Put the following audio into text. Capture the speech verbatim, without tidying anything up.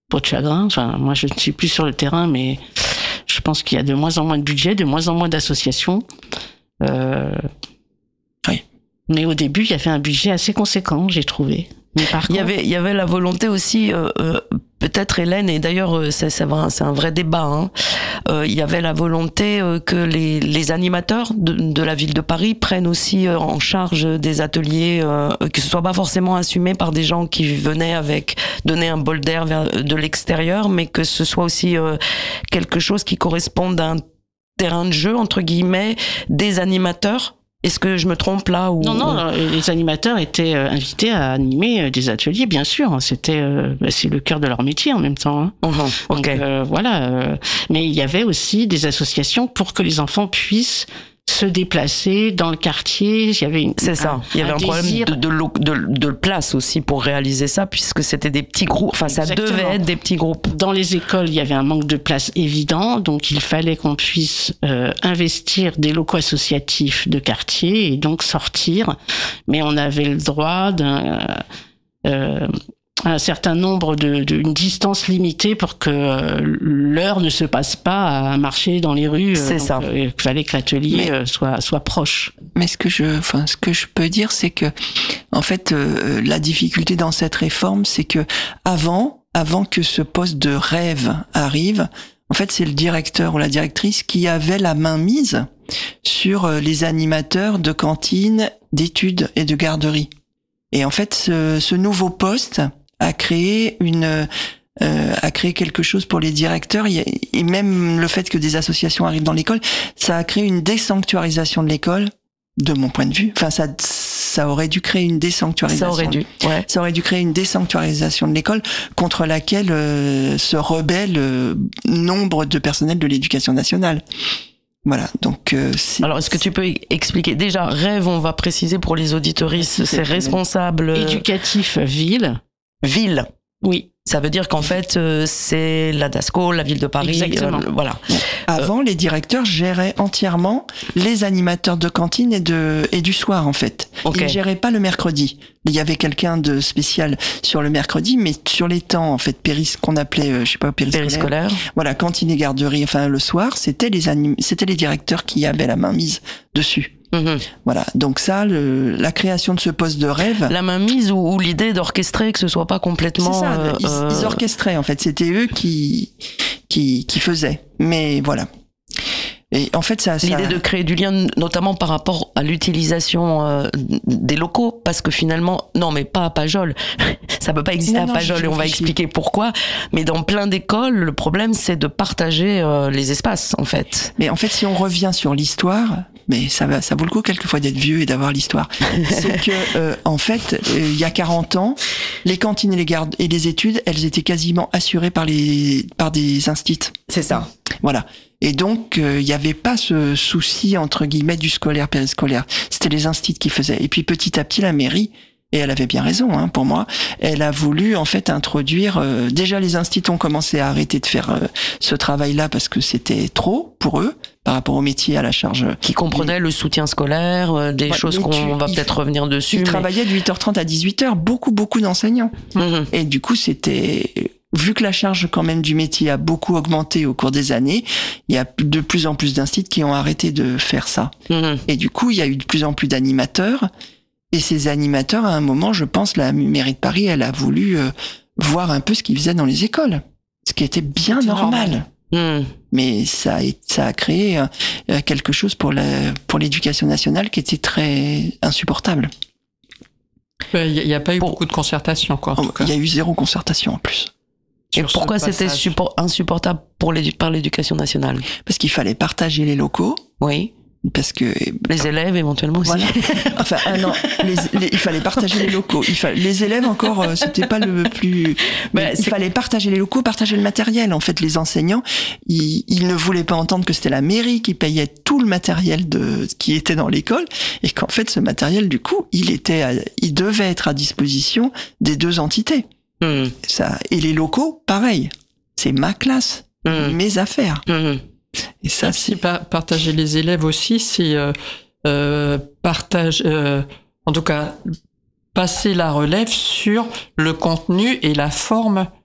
peau de chagrin. Enfin, moi, je ne suis plus sur le terrain, mais je pense qu'il y a de moins en moins de budget, de moins en moins d'associations. Euh... Oui. Mais au début, il y avait un budget assez conséquent, j'ai trouvé. Mais par il y contre... avait, il y avait la volonté aussi, euh, euh, peut-être Hélène, et d'ailleurs c'est, c'est, vrai, c'est un vrai débat, hein, euh, il y avait la volonté euh, que les, les animateurs de, de la ville de Paris prennent aussi euh, en charge des ateliers, euh, que ce soit pas forcément assumé par des gens qui venaient avec donner un bol d'air vers, de l'extérieur, mais que ce soit aussi euh, quelque chose qui corresponde à un terrain de jeu, entre guillemets, des animateurs. Est-ce que je me trompe là ou... Non, non, les animateurs étaient invités à animer des ateliers, bien sûr. C'était, euh, c'est le cœur de leur métier en même temps. Hein. Uh-huh, Donc okay. euh, voilà. Euh, mais il y avait aussi des associations pour que les enfants puissent se déplacer dans le quartier. Il y avait une, c'est ça. Un, il y avait un, un problème désir... de, de, de, de place aussi pour réaliser ça, puisque c'était des petits groupes. Enfin, ça Exactement. devait être des petits groupes. Dans les écoles, il y avait un manque de place évident, donc il fallait qu'on puisse euh, investir des locaux associatifs de quartier et donc sortir. Mais on avait le droit d'un euh, un certain nombre de, de une distance limitée pour que euh, l'heure ne se passe pas à marcher dans les rues. C'est donc, ça. Euh, il fallait que l'atelier mais, euh, soit soit proche. Mais ce que je, enfin, ce que je peux dire, c'est que, en fait, euh, la difficulté dans cette réforme, c'est que avant, avant que ce poste de rêve arrive, en fait, c'est le directeur ou la directrice qui avait la main mise sur les animateurs de cantine, d'études et de garderie. Et en fait, ce, ce nouveau poste a créé une, euh, a créé quelque chose pour les directeurs, et même le fait que des associations arrivent dans l'école, ça a créé une désanctuarisation de l'école, de mon point de vue. Enfin, ça, ça aurait dû créer une désanctuarisation. Ça aurait dû, ouais. Ça aurait dû créer une désanctuarisation de l'école contre laquelle euh, se rebellent euh, nombre de personnels de l'éducation nationale. Voilà, donc... Euh, c'est... Alors, est-ce que tu peux expliquer? Déjà, rêve, on va préciser pour les auditoristes, c'est responsable... Éducatif ville. Ville. Oui. Ça veut dire qu'en fait, euh, c'est la DASCO, la ville de Paris. Exactement. Euh, voilà. Avant, euh, les directeurs géraient entièrement les animateurs de cantine et de et du soir, en fait. Okay. Ils géraient pas le mercredi. Il y avait quelqu'un de spécial sur le mercredi, mais sur les temps, en fait, péris, qu'on appelait, euh, je sais pas, périscolaire. périscolaire. Voilà, cantine et garderie. Enfin, le soir, c'était les anim... c'était les directeurs qui avaient la main mise dessus. Mmh. Voilà, donc ça, le, la création de ce poste de rêve... La mainmise ou, ou l'idée d'orchestrer, que ce soit pas complètement... C'est ça, euh, ils, euh... ils orchestraient, en fait, c'était eux qui, qui, qui faisaient. Mais voilà. Et en fait, ça, ça... L'idée de créer du lien, notamment par rapport à l'utilisation euh, des locaux, parce que finalement, non, mais pas à Pajol, ça peut pas exister non, à non, Pajol, et on va expliquer pourquoi, mais dans plein d'écoles, le problème, c'est de partager euh, les espaces, en fait. Mais en fait, si on revient sur l'histoire, mais ça va, ça vaut le coup quelquefois d'être vieux et d'avoir l'histoire, c'est que, euh, en fait, euh, il y a quarante ans, les cantines et les gardes et les études, elles étaient quasiment assurées par les, par des instituts. C'est ça. Voilà. Et donc, il euh, n'y avait pas ce souci, entre guillemets, du scolaire, périscolaire. C'était les instituts qui faisaient. Et puis, petit à petit, la mairie, et elle avait bien raison, hein, pour moi, elle a voulu, en fait, introduire... Euh, déjà, les instituts ont commencé à arrêter de faire euh, ce travail-là parce que c'était trop pour eux, par rapport au métier, à la charge... Qui comprenait le soutien scolaire, euh, des ouais, choses qu'on tu, va peut-être il, revenir dessus. Ils mais... travaillaient de huit heures trente à dix-huit heures, beaucoup, beaucoup d'enseignants. Mmh. Et du coup, c'était... Vu que la charge quand même du métier a beaucoup augmenté au cours des années, il y a de plus en plus d'instituts qui ont arrêté de faire ça. Mmh. Et du coup, il y a eu de plus en plus d'animateurs. Et ces animateurs, à un moment, je pense, la mairie de Paris, elle a voulu euh, voir un peu ce qu'ils faisaient dans les écoles. Ce qui était bien normal. normal. Mmh. Mais ça a, ça a créé euh, quelque chose pour, la, pour l'éducation nationale qui était très insupportable. Il n'y a, a pas eu bon. beaucoup de concertation, quoi. En oh, tout cas. Il y a eu zéro concertation en plus. Et pourquoi c'était support, insupportable pour l'édu- par l'éducation nationale? Parce qu'il fallait partager les locaux. Oui. Parce que les élèves éventuellement aussi. Voilà. Enfin, ah non, les, les, il fallait partager les locaux. Il fallait, les élèves encore, euh, c'était pas le plus. Mais il fallait partager les locaux, partager le matériel. En fait, les enseignants, ils, ils ne voulaient pas entendre que c'était la mairie qui payait tout le matériel de qui était dans l'école, et qu'en fait, ce matériel, du coup, il était, à, il devait être à disposition des deux entités. Mmh. Ça, et les locaux, pareil. C'est ma classe, mmh. mes affaires. Mmh. Et ça, si pa- partager les élèves aussi, c'est euh, euh, partage, euh, en tout cas, passer la relève sur le contenu et la forme